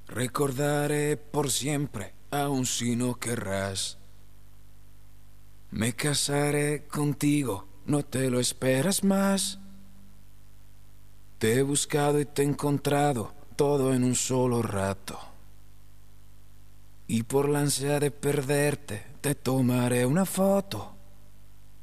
Recordaré por siempre, aun si no querrás. Me casaré contigo, no te lo esperas más. Te he buscado y te he encontrado, todo en un solo rato. Y por la ansia de perderte, te tomaré una foto.